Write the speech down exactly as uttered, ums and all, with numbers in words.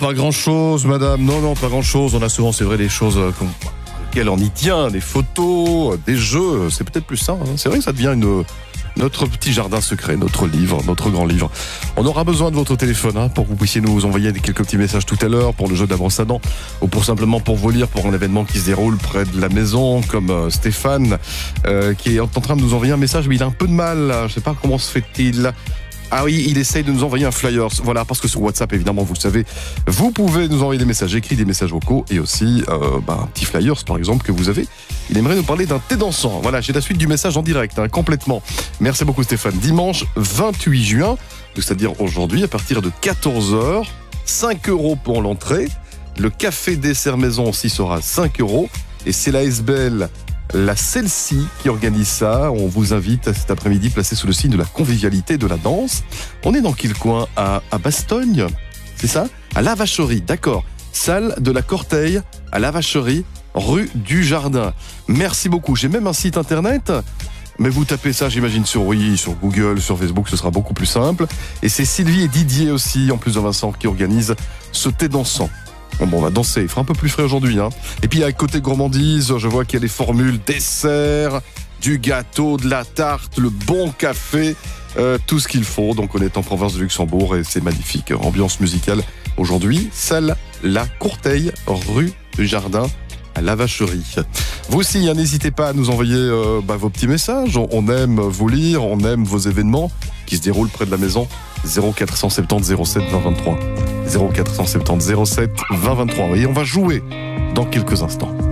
Pas grand-chose, madame. Non, non, pas grand-chose. On a souvent, c'est vrai, des choses euh, qu'on- auxquelles on y tient, des photos, des jeux. C'est peut-être plus ça. Hein. C'est vrai que ça devient une, notre petit jardin secret, notre livre, notre grand livre. On aura besoin de votre téléphone hein, pour que vous puissiez nous envoyer des- quelques petits messages tout à l'heure pour le jeu d'avance à dents ou pour simplement pour vous lire pour un événement qui se déroule près de la maison, comme euh, Stéphane euh, qui est en train de nous envoyer un message, mais il a un peu de mal. Là. Je sais pas comment se fait-il. Ah oui, il essaye de nous envoyer un flyer. Voilà, parce que sur WhatsApp, évidemment, vous le savez, vous pouvez nous envoyer des messages écrits, des messages vocaux et aussi euh, bah, un petit flyers, par exemple, que vous avez. Il aimerait nous parler d'un thé dansant. Voilà, j'ai la suite du message en direct, hein, complètement. Merci beaucoup, Stéphane. Dimanche vingt-huit juin, c'est-à-dire aujourd'hui, à partir de quatorze heures, cinq euros pour l'entrée. Le café dessert maison aussi sera cinq euros. Et c'est la S B L la Celsi qui organise ça. On vous invite à cet après-midi placé sous le signe de la convivialité de la danse. On est dans quel coin? À, à Bastogne, c'est ça? À la Vacherie, d'accord. Salle de la Corteille à la Vacherie, rue du Jardin. Merci beaucoup. J'ai même un site internet. Mais vous tapez ça, j'imagine, sur oui, sur Google, sur Facebook, ce sera beaucoup plus simple. Et c'est Sylvie et Didier aussi, en plus de Vincent, qui organisent ce thé dansant. Bon, bon, on va danser, il fera un peu plus frais aujourd'hui. Hein. Et puis à côté gourmandise, je vois qu'il y a des formules dessert, du gâteau, de la tarte, le bon café, euh, tout ce qu'il faut. Donc on est en province de Luxembourg et c'est magnifique. Ambiance musicale aujourd'hui, salle La Courteille, rue du Jardin, à la Vacherie. Vous aussi, hein, n'hésitez pas à nous envoyer euh, bah, vos petits messages. On, on aime vous lire, on aime vos événements qui se déroulent près de la maison. zéro quatre cent soixante-dix zéro sept vingt vingt-trois. zéro quatre cent soixante-dix zéro sept vingt vingt-trois. Et on va jouer dans quelques instants.